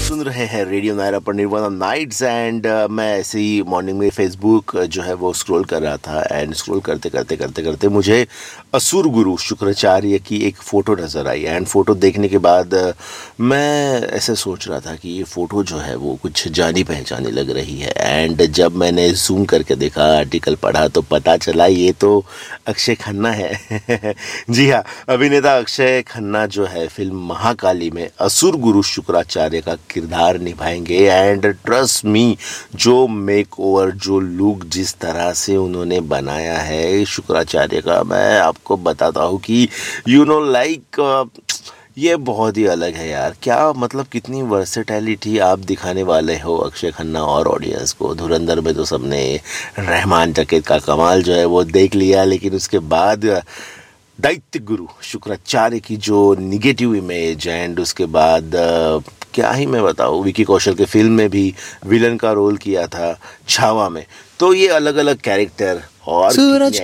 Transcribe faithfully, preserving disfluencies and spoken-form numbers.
सुन रहे हैं रेडियो नायरा पर निर्वाणा नाइट्स एंड मैं ऐसे ही मॉर्निंग में फेसबुक जो है वो स्क्रॉल कर रहा था एंड स्क्रॉल करते करते करते करते मुझे असुर गुरु शुक्राचार्य की एक फ़ोटो नज़र आई एंड फ़ोटो देखने के बाद uh, मैं ऐसे सोच रहा था कि ये फ़ोटो जो है वो कुछ जानी पहचानी लग रही है एंड जब मैंने जूम करके देखा, आर्टिकल पढ़ा तो पता चला ये तो अक्षय खन्ना है। जी हाँ, अभिनेता अक्षय खन्ना जो है फिल्म महाकाली में असुर गुरु शुक्राचार्य का किरदार निभाएंगे एंड ट्रस्ट मी, जो मेक ओवर, जो लुक जिस तरह से उन्होंने बनाया है शुक्राचार्य का, मैं आपको बताता हूँ कि यू नो लाइक ये बहुत ही अलग है यार। क्या मतलब कितनी वर्सेटैलिटी आप दिखाने वाले हो अक्षय खन्ना और ऑडियंस को। धुरंधर में तो सबने रहमान जकेत का कमाल जो है वो देख लिया, लेकिन उसके बाद दैत्य गुरु शुक्राचार्य की जो निगेटिव इमेज एंड उसके बाद क्या ही मैं बताऊँ, विकी कौशल के फिल्म में भी विलन का रोल किया था छावा में। तो ये अलग अलग कैरेक्टर और सूरज